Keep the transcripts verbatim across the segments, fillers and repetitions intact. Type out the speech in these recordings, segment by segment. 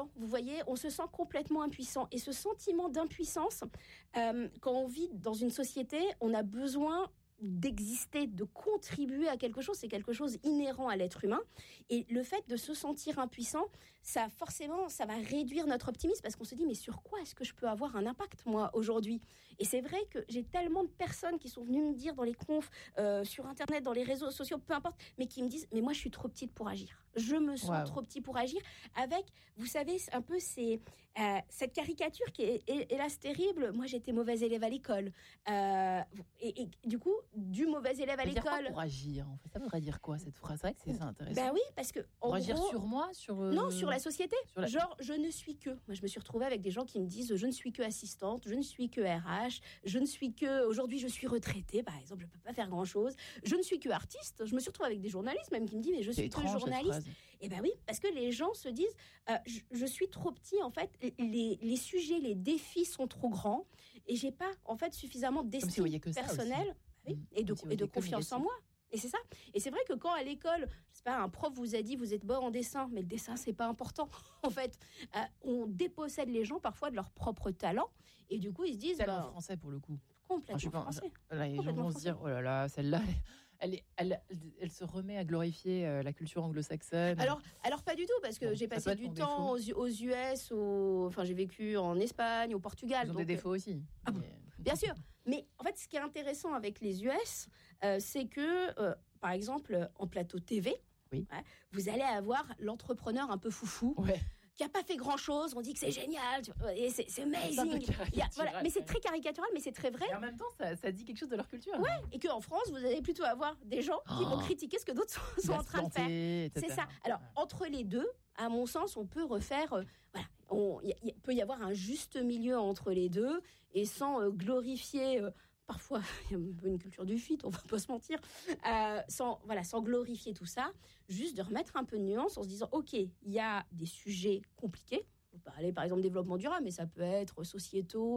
blanc. Vous voyez, on se sent complètement impuissant. Et ce sentiment d'impuissance, euh, quand on vit dans une société, on a besoin d'exister, de contribuer à quelque chose, c'est quelque chose inhérent à l'être humain. Et le fait de se sentir impuissant, ça forcément, ça va réduire notre optimisme parce qu'on se dit, mais sur quoi est-ce que je peux avoir un impact, moi, aujourd'hui ? Et c'est vrai que j'ai tellement de personnes qui sont venues me dire dans les confs, euh, sur Internet, dans les réseaux sociaux, peu importe, mais qui me disent, mais moi, je suis trop petite pour agir. Je me sens wow. trop petit pour agir. Avec, vous savez, un peu c'est, euh, cette caricature qui est, est, hélas, terrible. Moi, j'étais mauvaise élève à l'école. Euh, et, et du coup, du mauvais élève à ça veut l'école. Dire quoi pour agir, en fait, ça voudrait dire quoi cette phrase ? C'est vrai que c'est ça intéressant. Ben oui, parce que en pour agir gros, sur moi, sur euh... non, sur la société. Sur la... Genre, je ne suis que. Moi, je me suis retrouvée avec des gens qui me disent, je ne suis que assistante, je ne suis que R H, je ne suis que. Aujourd'hui, je suis retraitée, par exemple, je peux pas faire grand chose. Je ne suis que artiste. Je me suis retrouvée avec des journalistes même qui me disent, mais je c'est suis étrange, que journaliste. Et ben oui, parce que les gens se disent, euh, je, je suis trop petit. En fait, les les sujets, les défis sont trop grands et j'ai pas en fait suffisamment d'estime si personnelle. Oui, et de, et de confiance en moi. Et c'est ça. Et c'est vrai que quand à l'école, je sais pas, un prof vous a dit vous êtes bon en dessin, mais le dessin c'est pas important. En fait, euh, on dépossède les gens parfois de leur propre talent, et du coup ils se disent. Tellement bah, français pour le coup. Complètement enfin, français. Là, les gens vont se dire oh là là, celle-là, elle, est, elle, elle, elle se remet à glorifier euh, la culture anglo-saxonne. Alors, alors pas du tout, parce que bon, j'ai passé du temps aux, aux U S, au, enfin j'ai vécu en Espagne, au Portugal. Ils ont donc, des défauts aussi. Ah, mais... Bien sûr. Mais en fait, ce qui est intéressant avec les U S, euh, c'est que, euh, par exemple, en plateau T V, oui. ouais, vous allez avoir l'entrepreneur un peu foufou. Ouais. Qui n'a pas fait grand-chose, on dit que c'est génial, et c'est, c'est amazing. Il y a, voilà, mais c'est très caricatural, mais c'est très vrai. Et en même temps, ça, ça dit quelque chose de leur culture. Ouais, et qu'en France, vous allez plutôt avoir des gens qui oh, vont critiquer ce que d'autres sont, sont en train de faire. Et cetera. C'est ça. Alors, entre les deux, à mon sens, on peut refaire... Euh, voilà, on, y, y peut y avoir un juste milieu entre les deux, et sans euh, glorifier... Euh, Parfois, il y a un peu une culture du fit, on va pas se mentir, euh, sans, voilà, sans glorifier tout ça, juste de remettre un peu de nuance en se disant, ok, il y a des sujets compliqués, on peut parler par exemple développement durable, mais ça peut être sociétaux,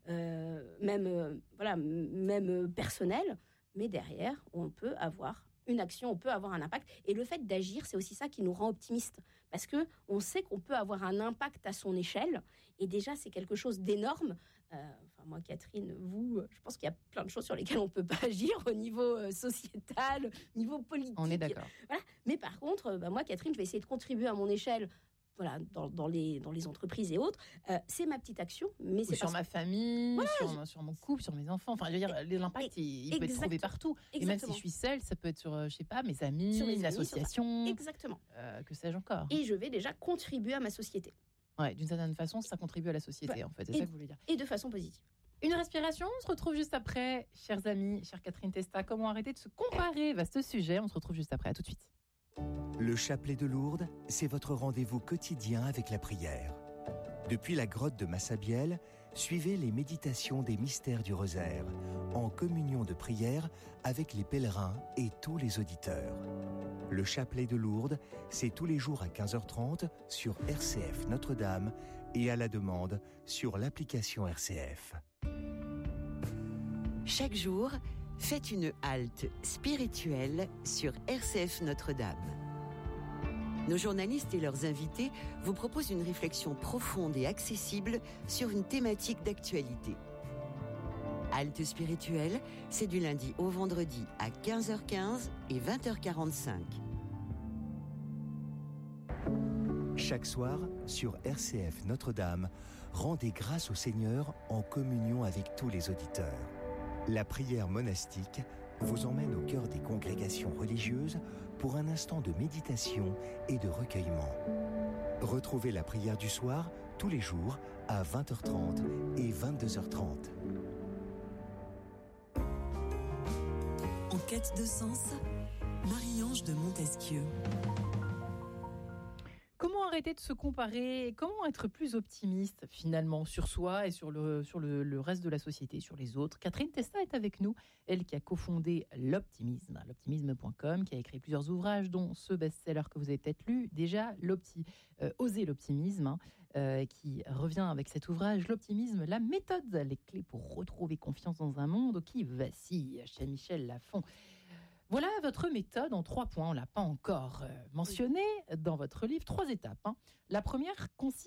euh, même, euh, voilà, même personnel, mais derrière, on peut avoir une action, on peut avoir un impact. Et le fait d'agir, c'est aussi ça qui nous rend optimistes. Parce qu'on sait qu'on peut avoir un impact à son échelle. Et déjà, c'est quelque chose d'énorme. Euh, enfin, moi, Catherine, vous, je pense qu'il y a plein de choses sur lesquelles on ne peut pas agir au niveau euh, sociétal, au niveau politique. On est d'accord. Voilà. Mais par contre, bah, moi, Catherine, je vais essayer de contribuer à mon échelle. Voilà, dans, dans, les, dans les entreprises et autres, euh, c'est ma petite action. Mais c'est sur parce... ma famille, voilà, sur, je... sur mon couple, sur mes enfants. Enfin, je veux dire, l'impact, il, il peut être trouvé partout. Exactement. Et même si je suis seule, ça peut être sur, je sais pas, mes amis, sur mes les amis, associations. Exactement. Euh, que sais-je encore. Et je vais déjà contribuer à ma société. Ouais, d'une certaine façon, ça contribue à la société, bah, en fait. C'est et, ça que vous voulez dire. Et de façon positive. Une respiration, on se retrouve juste après. Chers amis, chère Catherine Testa, comment arrêter de se comparer ? Vaste sujet, on se retrouve juste après. À tout de suite. Le chapelet de Lourdes, c'est votre rendez-vous quotidien avec la prière. Depuis la grotte de Massabielle, suivez les méditations des mystères du rosaire, en communion de prière avec les pèlerins et tous les auditeurs. Le chapelet de Lourdes, c'est tous les jours à quinze heures trente sur R C F Notre-Dame et à la demande sur l'application R C F. Chaque jour, faites une halte spirituelle sur R C F Notre-Dame. Nos journalistes et leurs invités vous proposent une réflexion profonde et accessible sur une thématique d'actualité. Halte spirituelle, c'est du lundi au vendredi à quinze heures quinze et vingt heures quarante-cinq. Chaque soir, sur R C F Notre-Dame, rendez grâce au Seigneur en communion avec tous les auditeurs. La prière monastique vous emmène au cœur des congrégations religieuses pour un instant de méditation et de recueillement. Retrouvez la prière du soir tous les jours à vingt heures trente et vingt-deux heures trente. En quête de sens, Marie-Ange de Montesquieu. Comment arrêter de se comparer ? Comment être plus optimiste finalement sur soi et sur le, sur le, le reste de la société, sur les autres ? Catherine Testa est avec nous, elle qui a cofondé l'Optimisme, l'optimisme point com, qui a écrit plusieurs ouvrages, dont ce best-seller que vous avez peut-être lu déjà, l'opti, euh, Oser l'optimisme, hein, euh, qui revient avec cet ouvrage, l'optimisme, la méthode, les clés pour retrouver confiance dans un monde qui vacille, chez Michel Lafon. Voilà votre méthode en trois points. On ne l'a pas encore euh, mentionné dans votre livre. Trois étapes. Hein. La première consiste